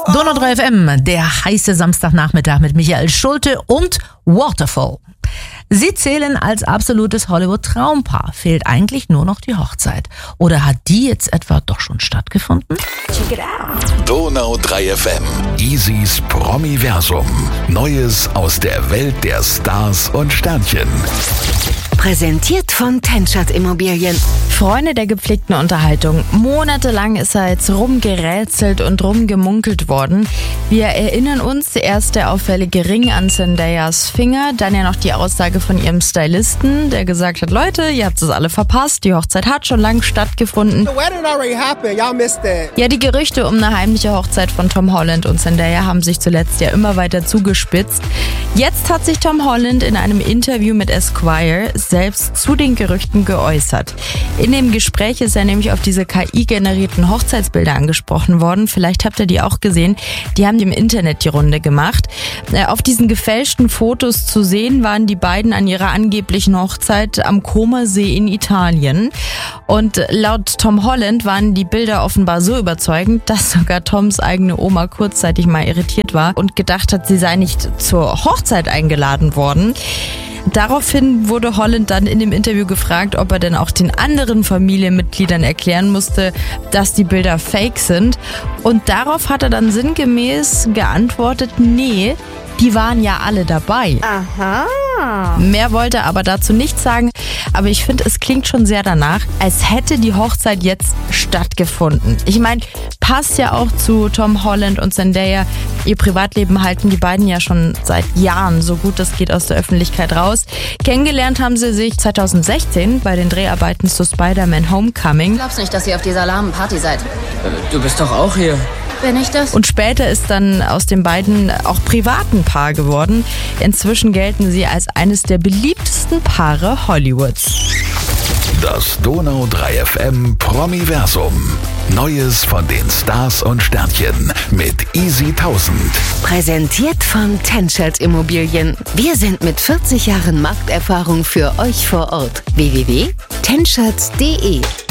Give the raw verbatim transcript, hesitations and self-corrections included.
Donau drei F M, der heiße Samstagnachmittag mit Michael Schulte und Waterfall. Sie zählen als absolutes Hollywood-Traumpaar. Fehlt eigentlich nur noch die Hochzeit. Oder hat die jetzt etwa doch schon stattgefunden? Check it out. Donau drei F M. Isis Promiversum. Neues aus der Welt der Stars und Sternchen. Präsentiert von Tenschert Immobilien. Freunde der gepflegten Unterhaltung. Monatelang ist er jetzt rumgerätselt und rumgemunkelt worden. Wir erinnern uns, erst der auffällige Ring an Zendayas Finger, dann ja noch die Aussage von ihrem Stylisten, der gesagt hat, Leute, ihr habt es alle verpasst, die Hochzeit hat schon lange stattgefunden. The wedding already happened. Y'all missed that. Ja, die Gerüchte um eine heimliche Hochzeit von Tom Holland und Zendaya haben sich zuletzt ja immer weiter zugespitzt. Jetzt hat sich Tom Holland in einem Interview mit Esquire selbst zu den Gerüchten geäußert. In dem Gespräch ist er nämlich auf diese K I-generierten Hochzeitsbilder angesprochen worden. Vielleicht habt ihr die auch gesehen. Die haben im Internet die Runde gemacht. Auf diesen gefälschten Fotos zu sehen waren die beiden an ihrer angeblichen Hochzeit am Comersee in Italien. Und laut Tom Holland waren die Bilder offenbar so überzeugend, dass sogar Toms eigene Oma kurzzeitig mal irritiert war und gedacht hat, sie sei nicht zur Hochzeit eingeladen worden. Daraufhin wurde Holland dann in dem Interview gefragt, ob er denn auch den anderen Familienmitgliedern erklären musste, dass die Bilder fake sind. Und darauf hat er dann sinngemäß geantwortet, nee, die waren ja alle dabei. Aha. Mehr wollte er aber dazu nicht sagen. Aber ich finde, es klingt schon sehr danach, als hätte die Hochzeit jetzt stattgefunden. Ich meine, passt ja auch zu Tom Holland und Zendaya. Ihr Privatleben halten die beiden ja schon seit Jahren so gut es geht aus der Öffentlichkeit raus. Kennengelernt haben sie sich zwanzig sechzehn bei den Dreharbeiten zu Spider-Man Homecoming. Ich glaub's nicht, dass ihr auf dieser lahmen Party seid. Du bist doch auch hier. Bin ich das? Und später ist dann aus den beiden auch privat ein Paar geworden. Inzwischen gelten sie als eines der beliebtesten Paare Hollywoods. Das Donau drei F M Promiversum. Neues von den Stars und Sternchen mit Easy tausend. Präsentiert von Tenschert Immobilien. Wir sind mit vierzig Jahren Markterfahrung für euch vor Ort. w w w punkt tenschert punkt d e